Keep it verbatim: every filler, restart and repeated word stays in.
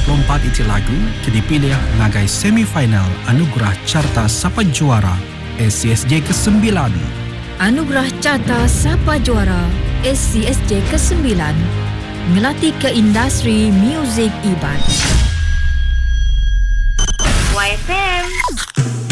puluh empat iti lagu kini pilih ngagai semifinal Anugerah Carta Sapa Juara S C S J kesembilan. Anugerah Carta Sapa Juara S C S J kesembilan ngelatih ke industri muzik Iban. Y F M